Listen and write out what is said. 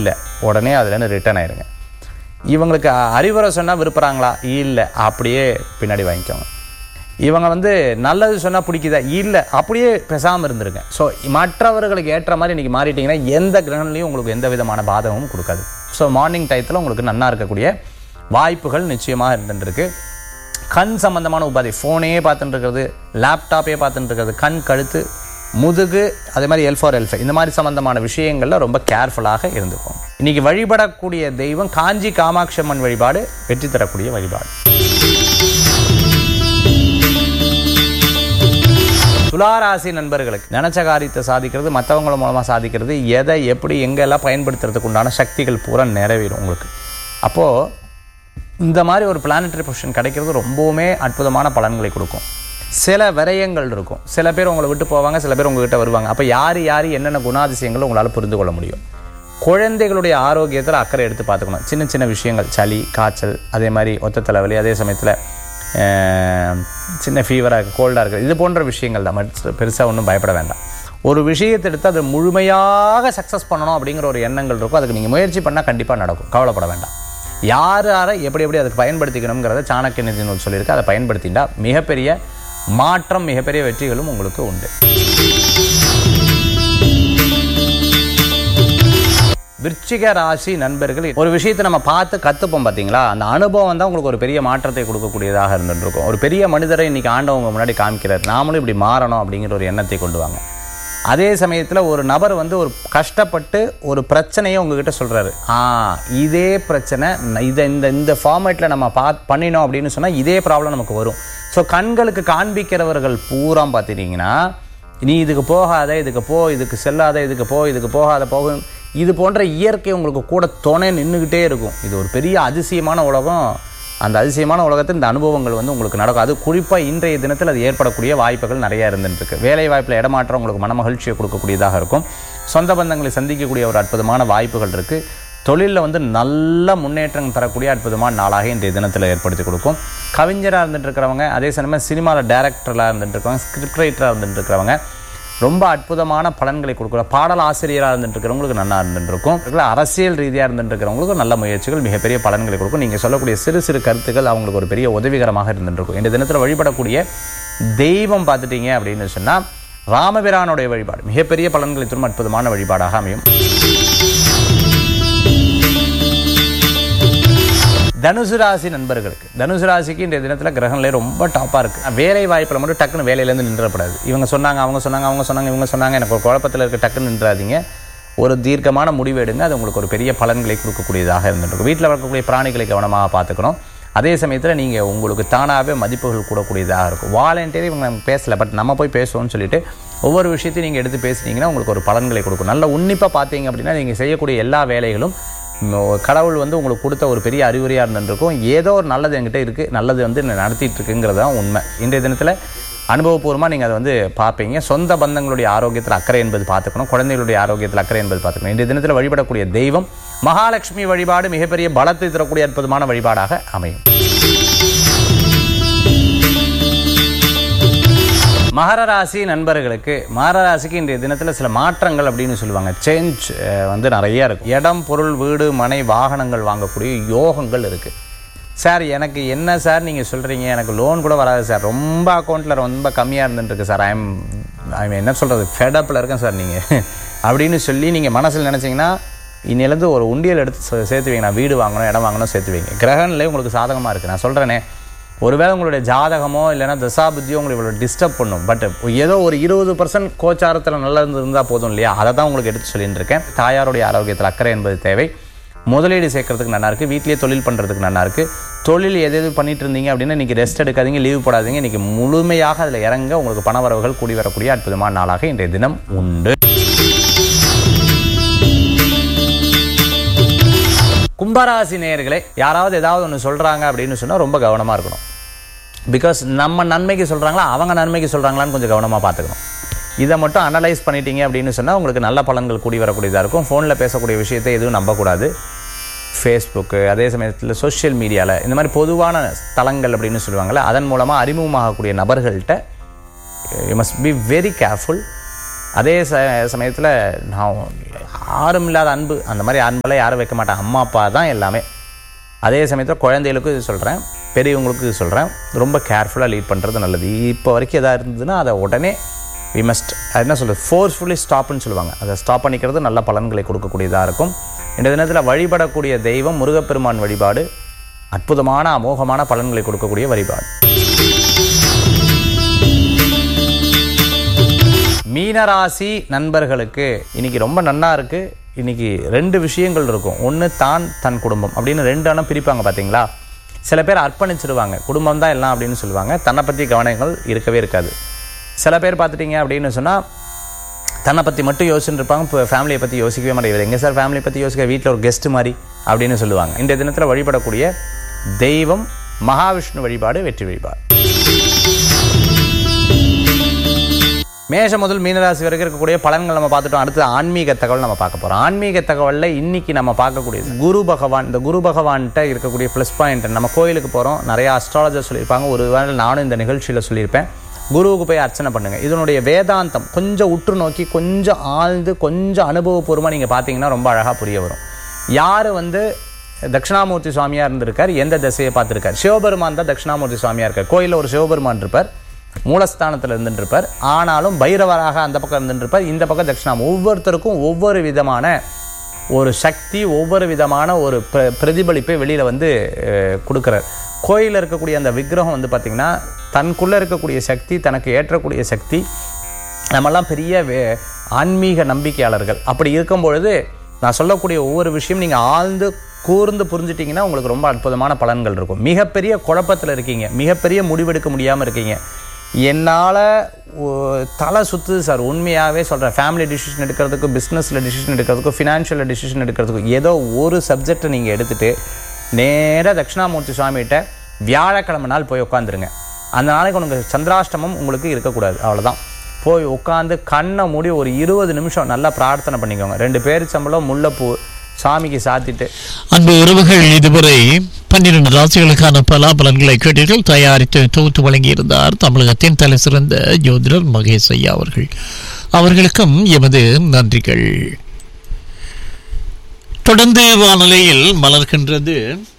இல்லை, உடனே அதுலேருந்து ரிட்டர்ன் ஆயிருங்க. இவங்களுக்கு அறிவுரை சொன்னால் விருப்புறாங்களா? இல்லை, அப்படியே பின்னாடி வாங்கிக்கோங்க. இவங்க நல்லது சொன்னால் பிடிக்குதா? இல்லை, அப்படியே பேசாமல் இருந்துருங்க. ஸோ மற்றவர்களுக்கு ஏற்ற மாதிரி இன்றைக்கி மாறிட்டிங்கன்னா எந்த கிரகண்லையும் உங்களுக்கு எந்த விதமான பாதகமும் கொடுக்காது. ஸோ மார்னிங் டயத்தில் உங்களுக்கு நன்னா இருக்கக்கூடிய வாய்ப்புகள் நிச்சயமாக இருந்துருக்கு. கண் சம்பந்தமான உபாதை, ஃபோனே பார்த்துட்டு இருக்கிறது, லேப்டாப்பே பார்த்துட்டு இருக்கிறது, கண், கழுத்து, முதுகு, அதே மாதிரி L4 L5 இந்த மாதிரி சம்பந்தமான விஷயங்கள்ல ரொம்ப கேர்ஃபுல்லாக இருந்துக்கும். இன்னைக்கு வழிபடக்கூடிய தெய்வம் காஞ்சி காமாட்சி அம்மன் வழிபாடு வெற்றி தரக்கூடிய வழிபாடு. துளாராசி நண்பர்களுக்கு நினைச்ச காரியத்தை சாதிக்கிறது, மற்றவங்கள மூலமாக சாதிக்கிறது, எதை எப்படி எங்கெல்லாம் பயன்படுத்துறதுக்கு உண்டான சக்திகள் பூரா நிறைவேறும் உங்களுக்கு. அப்போது இந்த மாதிரி ஒரு பிளானட்டரி பொசிஷன் கிடைக்கிறது ரொம்பவுமே அற்புதமான பலன்களை கொடுக்கும். சில விரயங்கள் இருக்கும், சில பேர் உங்களை விட்டு போவாங்க, சில பேர் உங்ககிட்ட வருவாங்க. அப்போ யார் என்னென்ன குணாதிசயங்களும் உங்களால் புரிந்து கொள்ள முடியும். குழந்தைகளுடைய ஆரோக்கியத்தில் அக்கறை எடுத்து பார்த்துக்கணும். சின்ன சின்ன விஷயங்கள், சளி, காய்ச்சல், அதே மாதிரி ஒத்த தலைவலி, அதே சமயத்தில் சின்ன ஃபீவராக இருக்குது, கோல்டாக இருக்குது, இது போன்ற விஷயங்கள் தான். பெருசாக ஒன்றும் பயப்பட வேண்டாம். ஒரு விஷயத்தை எடுத்து அதை முழுமையாக சக்ஸஸ் பண்ணணும் அப்படிங்கிற ஒரு எண்ணங்கள் இருக்கும். அதுக்கு நீங்கள் முயற்சி பண்ணால் கண்டிப்பாக நடக்கும், கவலைப்பட வேண்டாம். யாரை எப்படி அதுக்கு பயன்படுத்திக்கணுங்கிறத சாணக்கிய நிதி நூல் சொல்லியிருக்கு. அதை பயன்படுத்திட்டா மிகப்பெரிய மாற்றம், மிகப்பெரிய வெற்றிகளும் உங்களுக்கு உண்டு. விருச்சிக ராசி நண்பர்கள், ஒரு விஷயத்தை நம்ம பார்த்து கற்றுப்போம் பார்த்தீங்களா, அந்த அனுபவம் தான் உங்களுக்கு ஒரு பெரிய மாற்றத்தை கொடுக்கக்கூடியதாக இருந்துருக்கும். ஒரு பெரிய மனிதரை இன்றைக்கி ஆண்டவங்க முன்னாடி காமிக்கிறார், நாமளும் இப்படி மாறணும் அப்படிங்கிற ஒரு எண்ணத்தை கொண்டு வாங்க. அதே சமயத்தில் ஒரு நபர் ஒரு கஷ்டப்பட்டு ஒரு பிரச்சனையை உங்ககிட்ட சொல்கிறாரு, இதே பிரச்சனை இந்த ஃபார்மேட்டில் நம்ம பண்ணினோம் அப்படின்னு சொன்னால் இதே ப்ராப்ளம் நமக்கு வரும். ஸோ கண்களுக்கு காண்பிக்கிறவர்கள் பூரா பார்த்துட்டிங்கன்னா, நீ இதுக்கு போகாத, இதுக்கு போ, இதுக்கு செல்லாத, இதுக்கு போ, இதுக்கு போகாத, போகும், இது போன்ற இயற்கை உங்களுக்கு கூட துணை நின்றுக்கிட்டே இருக்கும். இது ஒரு பெரிய அதிசயமான உலகம். அந்த அதிசயமான உலகத்தில் இந்த அனுபவங்கள் உங்களுக்கு நடக்கும். அது குறிப்பாக இன்றைய தினத்தில் அது ஏற்படக்கூடிய வாய்ப்புகள் நிறையா இருந்துருக்கு. வேலை வாய்ப்பில் இடமாற்றம் உங்களுக்கு மன மகிழ்ச்சியை கொடுக்கக்கூடியதாக இருக்கும். சொந்த பந்தங்களை சந்திக்கக்கூடிய ஒரு அற்புதமான வாய்ப்புகள் இருக்குது. தொழிலில் நல்ல முன்னேற்றம் தரக்கூடிய அற்புதமான நாளாக இன்றைய தினத்தில் ஏற்படுத்தி கொடுக்கும். கவிஞராக இருந்துட்டு இருக்கிறவங்க, அதே சமயம் சினிமாவில் டைரக்டராக இருந்துட்டு இருக்கிறவங்க, ஸ்கிரிப்ட் ரைட்டராக இருந்துட்டு இருக்கிறவங்க ரொம்ப அற்புதமான பலன்களை கொடுக்குற பாடல் ஆசிரியராக இருந்துட்டு இருக்கிறவங்களுக்கு நல்லா இருந்துட்டு இருக்கும். அரசியல் ரீதியாக இருந்துட்டு இருக்கிறவங்களுக்கு நல்ல முயற்சிகள் மிகப்பெரிய பலன்களை கொடுக்கும். நீங்கள் சொல்லக்கூடிய சிறு சிறு கருத்துக்கள் அவங்களுக்கு ஒரு பெரிய உதவிகரமாக இருந்துட்டு இருக்கும். இந்த தினத்தில் வழிபடக்கூடிய தெய்வம் பார்த்துட்டீங்க அப்படின்னு சொன்னால் ராமபிரானுடைய வழிபாடு மிகப்பெரிய பலன்களை தரும் அற்புதமான வழிபாடாக அமையும். தனுசு ராசி நண்பர்களுக்கு, தனுசு ராசிக்கு இந்த தினத்தில் கிரகங்களே ரொம்ப டாப்பாக இருக்குது. வேலை வாய்ப்பில் மட்டும் டக்குன்னு வேலையிலேருந்து நின்றப்படாது. இவங்க சொன்னாங்க, அவங்க சொன்னாங்க, இவங்க சொன்னாங்க, எனக்கு ஒரு குழப்பத்தில் இருக்க, டக்குன்னு நின்றாதீங்க. ஒரு தீர்க்கமான முடிவு எடுங்க. அது உங்களுக்கு ஒரு பெரிய பலன்களை கொடுக்கக்கூடியதாக இருந்துருக்கும். வீட்டில் வளர்க்கக்கூடிய பிராணிகளை கவனமாக பார்த்துக்கணும். அதே சமயத்தில் நீங்கள் உங்களுக்கு தானாகவே மதிப்புகள் கூடக்கூடியதாக இருக்கும். வாலண்டியர் இவங்க நம்ம பேசலை, பட் நம்ம போய் பேசுவோம்னு சொல்லிட்டு ஒவ்வொரு விஷயத்தையும் நீங்கள் எடுத்து பேசுனீங்கன்னா உங்களுக்கு ஒரு பலன்களை கொடுக்கும். நல்ல உன்னிப்பாக பார்த்தீங்க அப்படின்னா நீங்கள் செய்யக்கூடிய எல்லா வேலைகளும் கடவுள் உங்களுக்கு கொடுத்த ஒரு பெரிய அறிவுரையாக இருந்துருக்கும். ஏதோ ஒரு நல்லது என்கிட்ட இருக்குது, நல்லது நடத்திட்டு இருக்குங்கிறது தான் உண்மை. இன்றைய தினத்தில் அனுபவபூர்வமாக நீங்கள் அதை பார்ப்பீங்க. சொந்த பந்தங்களுடைய ஆரோக்கியத்தில் அக்கறை என்பது பார்த்துக்கணும். குழந்தைகளுடைய ஆரோக்கியத்தில் அக்கறை என்பது பார்த்துக்கணும். இன்றைய தினத்தில் வழிபடக்கூடிய தெய்வம் மகாலட்சுமி வழிபாடு மிகப்பெரிய பலத்தை தரக்கூடிய அற்புதமான வழிபாடாக அமையும். மகர ராசி நண்பர்களுக்கு, மகர ராசிக்கு இன்றைய தினத்தில் சில மாற்றங்கள் அப்படின்னு சொல்லுவாங்க. சேஞ்ச் நிறைய இருக்குது. இடம், பொருள், வீடு, மனை, வாகனங்கள் வாங்கக்கூடிய யோகங்கள் இருக்குது. சார் எனக்கு என்ன சார் நீங்கள் சொல்கிறீங்க, எனக்கு லோன் கூட வராது சார், ரொம்ப அக்கௌண்ட்டில் ரொம்ப கம்மியாக இருந்துட்டுருக்கு சார், ஐம் என்ன சொல்கிறது, ஃபெடப்பில் இருக்கேன் சார் நீங்கள் அப்படின்னு சொல்லி நீங்கள் மனசில் நினச்சிங்கன்னா இன்னிலேருந்து ஒரு உண்டியல் எடுத்து சேர்த்து வைங்க. நான் வீடு வாங்கணும், இடம் வாங்கணும் சேர்த்து வைங்க. கிரகநிலை உங்களுக்கு சாதகமாக இருக்குது. நான் சொல்கிறேனே, ஒருவேளை உங்களுடைய ஜாதகமோ இல்லைன்னா தசாபுத்தியோ உங்களுக்கு இவ்வளோ டிஸ்டர்ப் பண்ணும். பட் ஏதோ ஒரு 20% கோச்சாரத்தில் நல்லா இருந்தால் போதும் இல்லையா, அதை தான் உங்களுக்கு எடுத்து சொல்லிட்டு இருக்கேன். தாயாருடைய ஆரோக்கியத்தில் அக்கறை என்பது தேவை. முதலீடு சேர்க்கறதுக்கு நல்லா இருக்குது. வீட்டிலேயே தொழில் பண்ணுறதுக்கு நல்லா இருக்குது. தொழில் எது பண்ணிட்டு இருந்தீங்க அப்படின்னா இன்றைக்கி ரெஸ்ட் எடுக்காதீங்க, லீவ் போடாதீங்க. இன்றைக்கி முழுமையாக அதில் இறங்க உங்களுக்கு பண வரவுகள் கூடி வரக்கூடிய அற்புதமான நாளாக இன்றைய தினம் உண்டு. கும்பராசி நேயர்களே, யாராவது ஏதாவது ஒன்று சொல்கிறாங்க அப்படின்னு சொன்னால் ரொம்ப கவனமாக இருக்கணும். பிகாஸ் நம்ம நன்மைக்கு சொல்கிறாங்களா, அவங்க நன்மைக்கு சொல்கிறாங்களான்னு கொஞ்சம் கவனமாக பார்த்துக்கணும். இதை மட்டும் அனலைஸ் பண்ணிட்டீங்க அப்படின்னு சொன்னால் உங்களுக்கு நல்ல பலன்கள் கூடி வரக்கூடியதாக இருக்கும். ஃபோனில் பேசக்கூடிய விஷயத்தை எதுவும் நம்பக்கூடாது. ஃபேஸ்புக்கு, அதே சமயத்தில் சோஷியல் மீடியாவில், இந்த மாதிரி பொதுவான தளங்கள் அப்படின்னு சொல்லுவாங்கள்ல, அதன் மூலமாக அறிமுகமாகக்கூடிய நபர்கள்ட்ட you must be very careful. அதே சமயத்தில் நான் யாரும் இல்லாத அன்பு, அந்த மாதிரி அன்பெல்லாம் யாரும் வைக்க மாட்டாங்க. அம்மா அப்பா தான் எல்லாமே. அதே சமயத்தில் குழந்தைகளுக்கும் இது சொல்கிறேன், பெரியவங்களுக்கும் இது சொல்கிறேன், ரொம்ப கேர்ஃபுல்லாக லீட் பண்ணுறது நல்லது. இப்போ வரைக்கும் எதாவது இருந்ததுன்னா அதை உடனே வி மஸ்ட், அது என்ன சொல்கிறது, ஃபோர்ஸ்ஃபுல்லி ஸ்டாப்னு சொல்லுவாங்க. அதை ஸ்டாப் பண்ணிக்கிறது நல்ல பலன்களை கொடுக்கக்கூடியதாக இருக்கும். இந்த தினத்தில் வழிபடக்கூடிய தெய்வம் முருகப்பெருமான் வழிபாடு அற்புதமான அமோகமான பலன்களை கொடுக்கக்கூடிய வழிபாடு. மீனராசி நண்பர்களுக்கு இன்னைக்கு ரொம்ப நன்னா இருக்குது. இன்றைக்கி 2 விஷயங்கள் இருக்கும். ஒன்று தான் தன் குடும்பம் அப்படின்னு 2 அணம் பிரிப்பாங்க பார்த்தீங்களா. சில பேர் அர்ப்பணிச்சிடுவாங்க, குடும்பம் தான் எல்லாம் அப்படின்னு சொல்லுவாங்க, தன்னை பற்றி கவனங்கள் இருக்கவே இருக்காது. சில பேர் பார்த்துட்டிங்க அப்படின்னு சொன்னால் தன்னை பற்றி மட்டும் யோசிச்சுட்டு இருப்பாங்க, இப்போ ஃபேமிலியை பற்றி யோசிக்கவே மாட்டேங்குது. எங்கே சார் ஃபேமிலியை பற்றி யோசிக்க, வீட்டில் ஒரு கெஸ்ட் மாதிரி அப்படின்னு சொல்லுவாங்க. இந்த தினத்தில் வழிபடக்கூடிய தெய்வம் மகாவிஷ்ணு வழிபாடு வெற்றி வழிபாடு. மேஷம் முதல் மீனராசி வரைக்கும் இருக்கக்கூடிய பலன்கள் நம்ம பார்த்துட்டோம். அடுத்து ஆன்மீக தகவல் நம்ம பார்க்க போகிறோம். ஆன்மீக தகவலில் இன்னைக்கு நம்ம பார்க்கக்கூடியது குரு பகவான். இந்த குரு பகவான்கிட்ட இருக்கக்கூடிய ப்ளஸ் பாயிண்ட், நம்ம கோயிலுக்கு போகிறோம், நிறைய அஸ்ட்ராலஜர் சொல்லியிருப்பாங்க, ஒரு வேளை நானும் இந்த நிகழ்ச்சியில் சொல்லியிருப்பேன், குருவுக்கு போய் அர்ச்சனை பண்ணுங்கள். இதனுடைய வேதாந்தம் கொஞ்சம் உற்று நோக்கி கொஞ்சம் ஆழ்ந்து கொஞ்சம் அனுபவபூர்வமாக நீங்கள் பார்த்தீங்கன்னா ரொம்ப அழகாக புரிய வரும். யார் தட்சிணாமூர்த்தி சுவாமியாக இருந்திருக்கார், எந்த திசையை பார்த்துருக்கார். சிவபெருமான் தான் தட்சிணாமூர்த்தி சுவாமியாக இருக்கார். கோயிலில் ஒரு சிவபெருமான் இருப்பார், மூலஸ்தானத்தில் இருந்துருப்பார், ஆனாலும் பைரவராக அந்த பக்கம் இருந்துருப்பார், இந்த பக்கம் தட்சிணாமூர்த்தி. ஒவ்வொருத்தருக்கும் ஒவ்வொரு விதமான ஒரு சக்தி, ஒவ்வொரு விதமான ஒரு பிரதிபலிப்பை வெளியில் கொடுக்குறார். கோயிலில் இருக்கக்கூடிய அந்த விக்கிரகம் பார்த்திங்கன்னா தனக்குள்ளே இருக்கக்கூடிய சக்தி, தனக்கு ஏற்றக்கூடிய சக்தி. நம்மெல்லாம் பெரிய ஆன்மீக நம்பிக்கையாளர்கள். அப்படி இருக்கும் பொழுது நான் சொல்லக்கூடிய ஒவ்வொரு விஷயம் நீங்கள் ஆழ்ந்து கூர்ந்து புரிஞ்சிட்டிங்கன்னா உங்களுக்கு ரொம்ப அற்புதமான பலன்கள் இருக்கும். மிகப்பெரிய குழப்பத்தில் இருக்கீங்க, மிகப்பெரிய முடிவெடுக்க முடியாமல் இருக்கீங்க, என்னால் தலை சுற்றுது சார், உண்மையாகவே சொல்கிறேன், ஃபேமிலி டிசிஷன் எடுக்கிறதுக்கும், பிஸ்னஸில் டிசிஷன் எடுக்கிறதுக்கும், ஃபினான்ஷியலில் டிசிஷன் எடுக்கிறதுக்கும், ஏதோ ஒரு சப்ஜெக்டை நீங்கள் எடுத்துகிட்டு நேராக தட்சிணாமூர்த்தி சுவாமிகிட்ட வியாழக்கிழமை நாள் போய் உட்காந்துருங்க. அந்த நாளைக்கு உங்களுக்கு சந்திராஷ்டமம் உங்களுக்கு இருக்கக்கூடாது, அவ்வளோதான். போய் உட்காந்து கண்ணை மூடி ஒரு 20 நிமிஷம் நல்லா பிரார்த்தனை பண்ணிக்கோங்க. 2 பேரிச்சம்பழம் முல்லைப்பூ சாமிக்கு சாத்திட்டு. அன்பு உறவுகள், இதுவரை 12 ராசிகளுக்கான பலாபலன்களை கேட்டீர்கள். தயாரித்து தொகுத்து வழங்கியிருந்தார் தமிழகத்தின் தலை சிறந்த ஜோதிடர் மகேஷ் ஐயா அவர்கள். அவர்களுக்கும் எமது நன்றிகள். தொடர்ந்து வானிலையில் மலர்கின்றது